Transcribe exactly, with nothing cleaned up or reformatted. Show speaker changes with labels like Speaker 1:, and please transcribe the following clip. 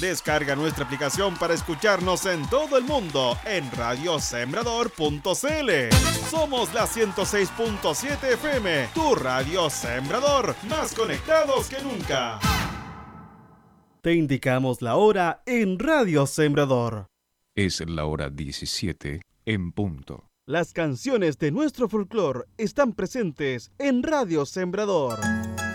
Speaker 1: Descarga nuestra aplicación para escucharnos en todo el mundo en radio sembrador punto c l. Somos la ciento seis punto siete F M, tu radio Sembrador, más conectados que nunca. Te indicamos la hora en Radio Sembrador.
Speaker 2: Es la hora diecisiete en punto.
Speaker 1: Las canciones de nuestro folclore están presentes en Radio Sembrador.